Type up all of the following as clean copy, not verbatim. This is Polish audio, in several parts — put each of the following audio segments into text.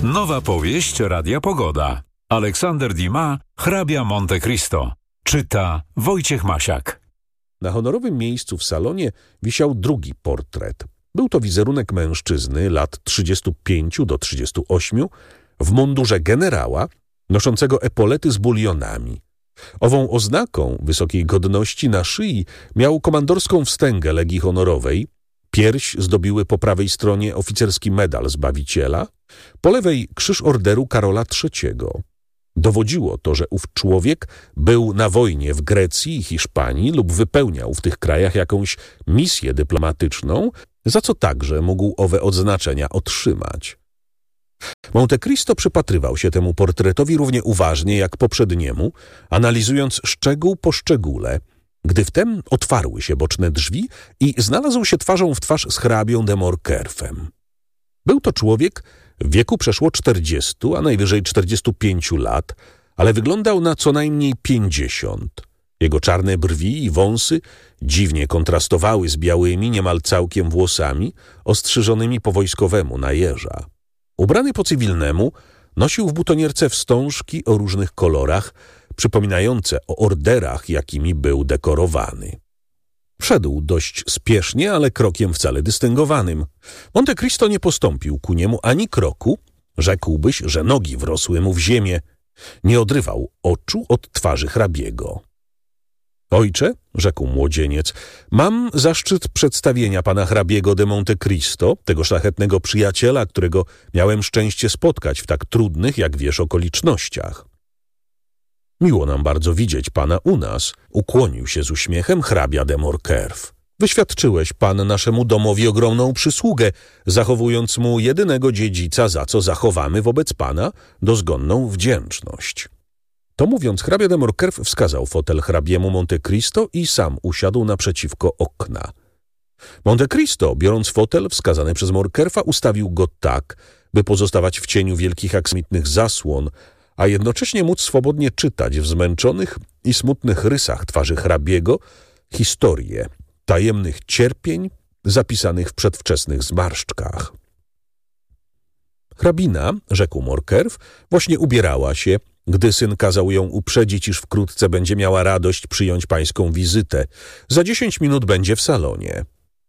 Nowa powieść Radia Pogoda. Aleksander Dumas, hrabia Monte Cristo. Czyta Wojciech Masiak. Na honorowym miejscu w salonie wisiał drugi portret. Był to wizerunek mężczyzny lat 35 do 38 w mundurze generała, noszącego epolety z bulionami. Ową oznaką wysokiej godności na szyi miał komandorską wstęgę Legii Honorowej, pierś zdobiły po prawej stronie oficerski medal Zbawiciela, po lewej krzyż orderu Karola III. Dowodziło to, że ów człowiek był na wojnie w Grecji i Hiszpanii lub wypełniał w tych krajach jakąś misję dyplomatyczną, za co także mógł owe odznaczenia otrzymać. Monte Cristo przypatrywał się temu portretowi równie uważnie jak poprzedniemu, analizując szczegół po szczególe, gdy wtem otwarły się boczne drzwi i znalazł się twarzą w twarz z hrabią de Morkerfem. Był to człowiek w wieku przeszło 40, a najwyżej 45 lat, ale wyglądał na co najmniej 50. Jego czarne brwi i wąsy dziwnie kontrastowały z białymi, niemal całkiem włosami, ostrzyżonymi po wojskowemu na jeża. Ubrany po cywilnemu, nosił w butonierce wstążki o różnych kolorach, przypominające o orderach, jakimi był dekorowany. Wszedł dość spiesznie, ale krokiem wcale dystyngowanym. Monte Cristo nie postąpił ku niemu ani kroku, rzekłbyś, że nogi wrosły mu w ziemię. Nie odrywał oczu od twarzy hrabiego. Ojcze, rzekł młodzieniec, mam zaszczyt przedstawienia pana hrabiego de Monte Cristo, tego szlachetnego przyjaciela, którego miałem szczęście spotkać w tak trudnych, jak wiesz, okolicznościach. Miło nam bardzo widzieć pana u nas, ukłonił się z uśmiechem hrabia de Morkerf. Wyświadczyłeś pan naszemu domowi ogromną przysługę, zachowując mu jedynego dziedzica, za co zachowamy wobec pana dozgonną wdzięczność. To mówiąc, hrabia de Morkerf wskazał fotel hrabiemu Monte Cristo i sam usiadł naprzeciwko okna. Monte Cristo, biorąc fotel wskazany przez Morkerfa, ustawił go tak, by pozostawać w cieniu wielkich aksamitnych zasłon, a jednocześnie móc swobodnie czytać w zmęczonych i smutnych rysach twarzy hrabiego historię tajemnych cierpień zapisanych w przedwczesnych zmarszczkach. Hrabina, rzekł Morkerf, właśnie ubierała się, gdy syn kazał ją uprzedzić, iż wkrótce będzie miała radość przyjąć pańską wizytę. Za 10 minut będzie w salonie.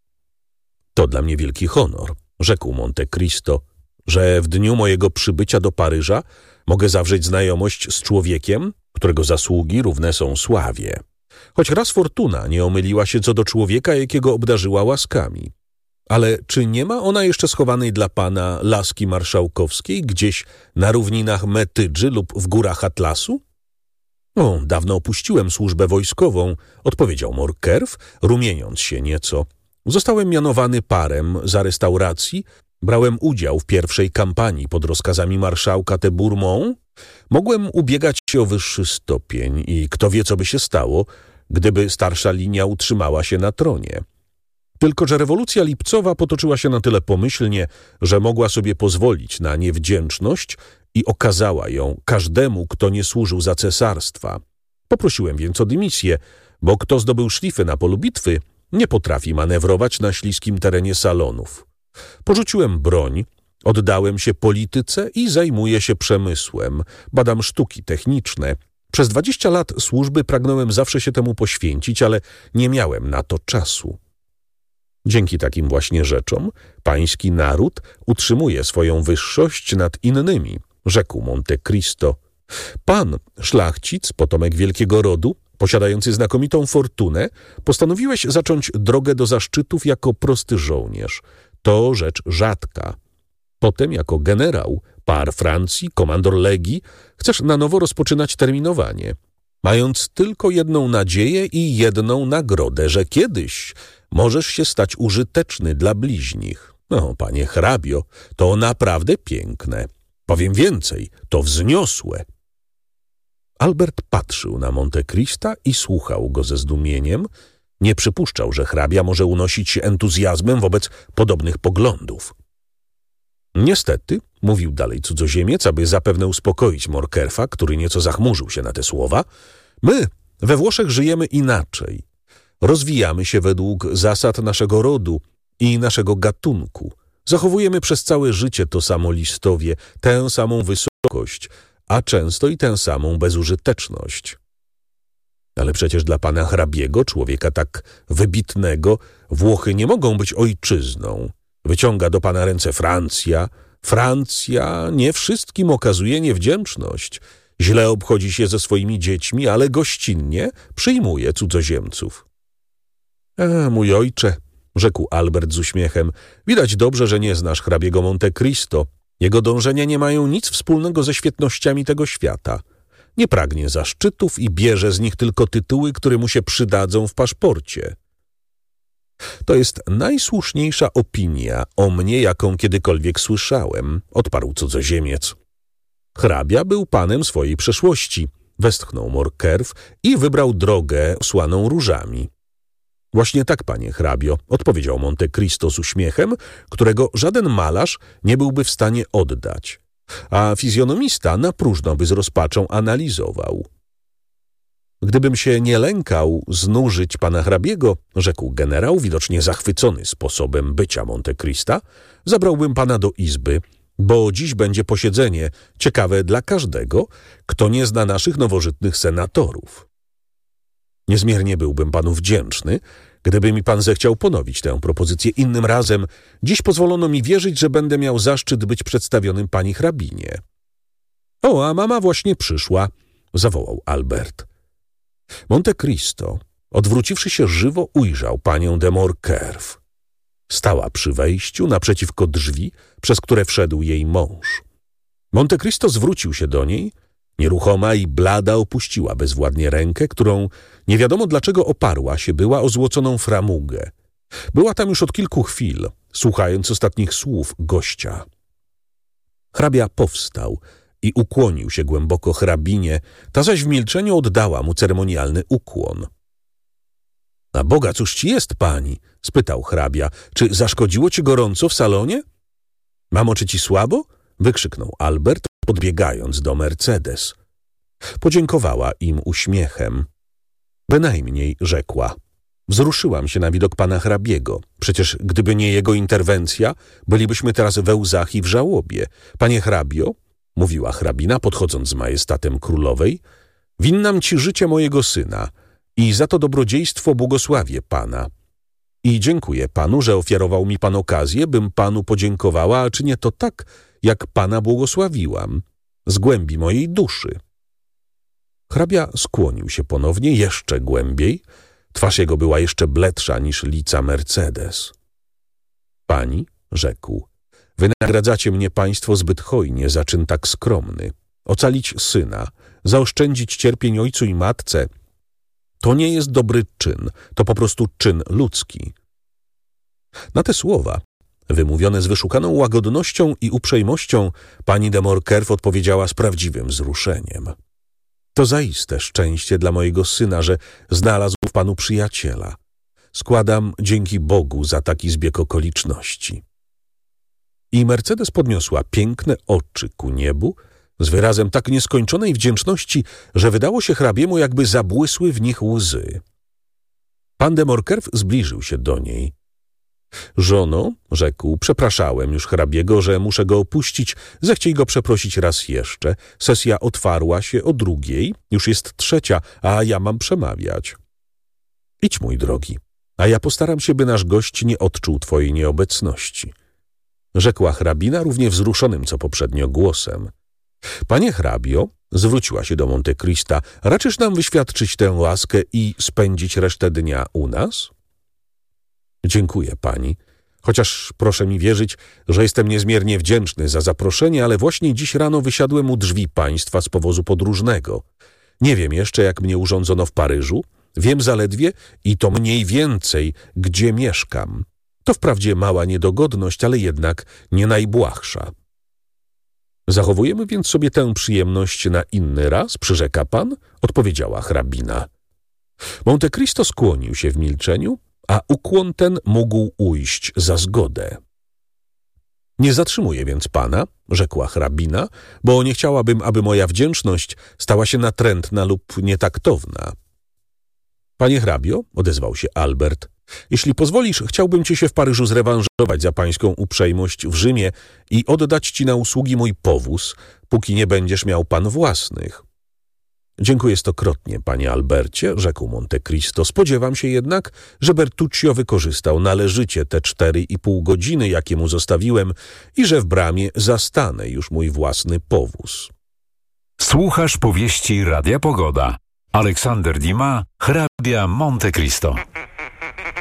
To dla mnie wielki honor, rzekł Monte Cristo, że w dniu mojego przybycia do Paryża mogę zawrzeć znajomość z człowiekiem, którego zasługi równe są sławie. Choć raz fortuna nie omyliła się co do człowieka, jakiego obdarzyła łaskami. Ale czy nie ma ona jeszcze schowanej dla pana laski marszałkowskiej gdzieś na równinach Metydży lub w górach Atlasu? O, dawno opuściłem służbę wojskową, odpowiedział Morkerf, rumieniąc się nieco. Zostałem mianowany parem za restauracji, brałem udział w pierwszej kampanii pod rozkazami marszałka de Bourmont. Mogłem ubiegać się o wyższy stopień i kto wie, co by się stało, gdyby starsza linia utrzymała się na tronie. Tylko że rewolucja lipcowa potoczyła się na tyle pomyślnie, że mogła sobie pozwolić na niewdzięczność i okazała ją każdemu, kto nie służył za cesarstwa. Poprosiłem więc o dymisję, bo kto zdobył szlify na polu bitwy, nie potrafi manewrować na śliskim terenie salonów. Porzuciłem broń, oddałem się polityce i zajmuję się przemysłem, badam sztuki techniczne. Przez 20 lat służby pragnąłem zawsze się temu poświęcić, ale nie miałem na to czasu. Dzięki takim właśnie rzeczom pański naród utrzymuje swoją wyższość nad innymi, rzekł Monte Cristo. Pan, szlachcic, potomek wielkiego rodu, posiadający znakomitą fortunę, postanowiłeś zacząć drogę do zaszczytów jako prosty żołnierz. To rzecz rzadka. Potem jako generał, par Francji, komandor Legii, chcesz na nowo rozpoczynać terminowanie, mając tylko jedną nadzieję i jedną nagrodę, że kiedyś możesz się stać użyteczny dla bliźnich. No, panie hrabio, to naprawdę piękne. Powiem więcej, to wzniosłe. Albert patrzył na Monte Crista i słuchał go ze zdumieniem. Nie przypuszczał, że hrabia może unosić się entuzjazmem wobec podobnych poglądów. Niestety, mówił dalej cudzoziemiec, aby zapewne uspokoić Morkerfa, który nieco zachmurzył się na te słowa, my we Włoszech żyjemy inaczej. Rozwijamy się według zasad naszego rodu i naszego gatunku. Zachowujemy przez całe życie to samo listowie, tę samą wysokość, a często i tę samą bezużyteczność. Ale przecież dla pana hrabiego, człowieka tak wybitnego, Włochy nie mogą być ojczyzną. Wyciąga do pana ręce Francja. Francja nie wszystkim okazuje niewdzięczność. Źle obchodzi się ze swoimi dziećmi, ale gościnnie przyjmuje cudzoziemców. Mój ojcze, rzekł Albert z uśmiechem, widać dobrze, że nie znasz hrabiego Monte Cristo. Jego dążenia nie mają nic wspólnego ze świetnościami tego świata. Nie pragnie zaszczytów i bierze z nich tylko tytuły, które mu się przydadzą w paszporcie. To jest najsłuszniejsza opinia o mnie, jaką kiedykolwiek słyszałem, odparł cudzoziemiec. Hrabia był panem swojej przeszłości, westchnął Morcerf i wybrał drogę osłaną różami. Właśnie tak, panie hrabio, odpowiedział Monte Cristo z uśmiechem, którego żaden malarz nie byłby w stanie oddać, a fizjonomista na próżno by z rozpaczą analizował. Gdybym się nie lękał znużyć pana hrabiego, rzekł generał, widocznie zachwycony sposobem bycia Monte Crista, zabrałbym pana do izby, bo dziś będzie posiedzenie ciekawe dla każdego, kto nie zna naszych nowożytnych senatorów. Niezmiernie byłbym panu wdzięczny, gdyby mi pan zechciał ponowić tę propozycję innym razem. Dziś pozwolono mi wierzyć, że będę miał zaszczyt być przedstawionym pani hrabinie. O, a mama właśnie przyszła, zawołał Albert. Monte Cristo, odwróciwszy się żywo, ujrzał panią de Morcerf. Stała przy wejściu naprzeciwko drzwi, przez które wszedł jej mąż. Monte Cristo zwrócił się do niej. Nieruchoma i blada opuściła bezwładnie rękę, którą nie wiadomo dlaczego oparła się była o złoconą framugę. Była tam już od kilku chwil, słuchając ostatnich słów gościa. Hrabia powstał i ukłonił się głęboko hrabinie, ta zaś w milczeniu oddała mu ceremonialny ukłon. — A Boga, cóż ci jest, pani? — spytał hrabia. — Czy zaszkodziło ci gorąco w salonie? — Mamo, czy ci słabo? — wykrzyknął Albert, podbiegając do Mercedes. Podziękowała im uśmiechem. Bynajmniej, rzekła. Wzruszyłam się na widok pana hrabiego. Przecież gdyby nie jego interwencja, bylibyśmy teraz we łzach i w żałobie. Panie hrabio, mówiła hrabina, podchodząc z majestatem królowej, winnam ci życie mojego syna i za to dobrodziejstwo błogosławię pana. I dziękuję panu, że ofiarował mi pan okazję, bym panu podziękowała, a czynię to tak, jak pana błogosławiłam, z głębi mojej duszy. Hrabia skłonił się ponownie jeszcze głębiej. Twarz jego była jeszcze bledsza niż lica Mercedes. Pani, rzekł, wynagradzacie mnie państwo zbyt hojnie za czyn tak skromny. Ocalić syna, zaoszczędzić cierpień ojcu i matce, to nie jest dobry czyn, to po prostu czyn ludzki. Na te słowa, wymówione z wyszukaną łagodnością i uprzejmością, pani de Morcerf odpowiedziała z prawdziwym wzruszeniem. To zaiste szczęście dla mojego syna, że znalazł w panu przyjaciela. Składam dzięki Bogu za taki zbieg okoliczności. I Mercedes podniosła piękne oczy ku niebu z wyrazem tak nieskończonej wdzięczności, że wydało się hrabiemu, jakby zabłysły w nich łzy. Pan de Morcerf zbliżył się do niej. Żono, rzekł, przepraszałem już hrabiego, że muszę go opuścić, zechciej go przeprosić raz jeszcze. Sesja otwarła się o 2:00, już jest 3:00, a ja mam przemawiać. Idź, mój drogi, a ja postaram się, by nasz gość nie odczuł twojej nieobecności, rzekła hrabina równie wzruszonym co poprzednio głosem. Panie hrabio, zwróciła się do Monte Crista, raczysz nam wyświadczyć tę łaskę i spędzić resztę dnia u nas? Dziękuję pani, chociaż proszę mi wierzyć, że jestem niezmiernie wdzięczny za zaproszenie, ale właśnie dziś rano wysiadłem u drzwi państwa z powozu podróżnego. Nie wiem jeszcze, jak mnie urządzono w Paryżu, wiem zaledwie i to mniej więcej, gdzie mieszkam. To wprawdzie mała niedogodność, ale jednak nie najbłahsza. Zachowujemy więc sobie tę przyjemność na inny raz, przyrzeka pan? Odpowiedziała hrabina. Monte Cristo skłonił się w milczeniu, a ukłon ten mógł ujść za zgodę. Nie zatrzymuję więc pana, rzekła hrabina, bo nie chciałabym, aby moja wdzięczność stała się natrętna lub nietaktowna. Panie hrabio, odezwał się Albert, jeśli pozwolisz, chciałbym cię się w Paryżu zrewanżować za pańską uprzejmość w Rzymie i oddać ci na usługi mój powóz, póki nie będziesz miał pan własnych. Dziękuję stokrotnie, panie Albercie, rzekł Monte Cristo. Spodziewam się jednak, że Bertuccio wykorzystał należycie te 4,5 godziny, jakie mu zostawiłem i że w bramie zastanę już mój własny powóz. Słuchasz powieści Radia Pogoda. Aleksander Dumas, hrabia Monte Cristo.